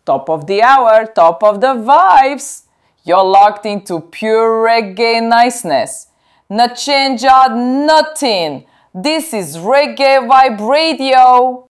top of the hour, top of the vibes. You're locked into pure reggae niceness. No change out nothing. This is Reggae Vibe Radio.